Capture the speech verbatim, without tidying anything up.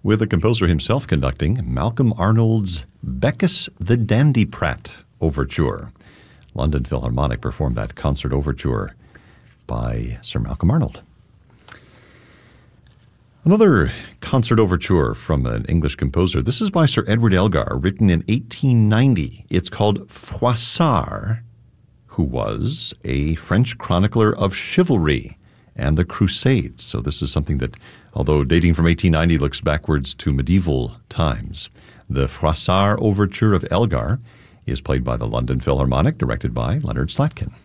with the composer himself conducting Malcolm Arnold's Beckus the Dandyprat Overture. London Philharmonic performed that concert overture by Sir Malcolm Arnold. Another concert overture from an English composer. This is by Sir Edward Elgar, written in eighteen ninety. It's called Froissart, who was a French chronicler of chivalry and the Crusades. So this is something that, although dating from eighteen ninety, looks backwards to medieval times. The Froissart Overture of Elgar is played by the London Philharmonic, directed by Leonard Slatkin.